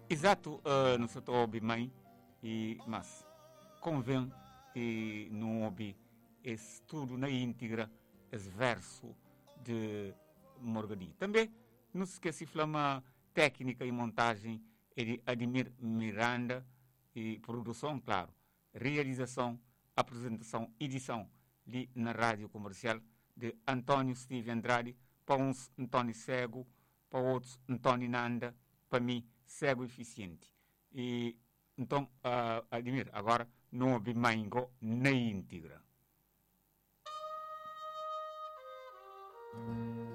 Exato, não se ouve mãe, mas convém e não ouve esse tudo na íntegra, esse verso de Morgadi. Também não se esquece de falar técnica e montagem é de Ademir Miranda e produção, claro, realização, apresentação, edição ali na rádio comercial de Antônio Steve Andrade, para uns Antônio Cego, para outros Antônio Nanda, para mim cego eficiente. E então, Ademir, agora não ouvi maingo na íntegra.